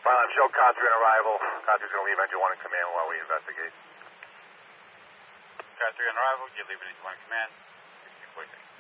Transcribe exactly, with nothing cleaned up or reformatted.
Pilot, show Car three on arrival. Car three's going to leave engine one in command while we investigate. Car three on arrival, give leave engine one in command. sixteen forty-six.